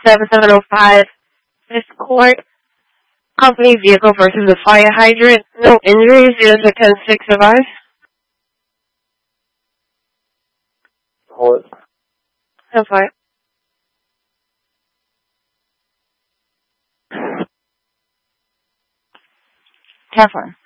7705. This court. Company vehicle versus a fire hydrant. No injuries. 0-10-6 survive. Hold. Have fire. Have fire.